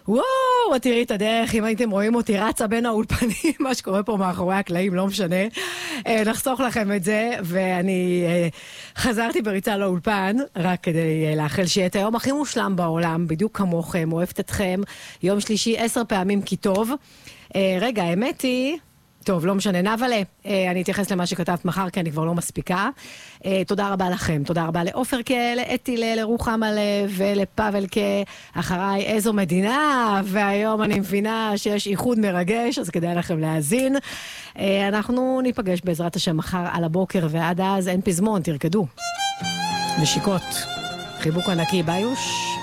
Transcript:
וואו, תראי את הדרך, אם הייתם רואים אותי רצה בין האולפנים, מה שקורה פה מאחורי הקלעים, לא משנה. נחסוך לכם את זה, ואני חזרתי בריצה לאולפן, רק כדי לאחל שיהיה את היום הכי מושלם בעולם, בדיוק כמוכם, אוהבת אתכם, יום שלישי 10 פעמים כי טוב. רגע, האמת היא... טוב, לא משנה, נבלה, אני אתייחס למה שכתבת מחר, כי אני כבר לא מספיקה. תודה רבה לכם, תודה רבה לאופר קה, לאתילה, לרוחמה לב ולפבל קה. אחריי איזו מדינה, והיום אני מבינה שיש איחוד מרגש, אז כדאי לכם להאזין. אנחנו ניפגש בעזרת השם מחר על הבוקר, ועד אז אין פזמון, תרקדו. נשיקות. חיבוק ענקי, ביוש.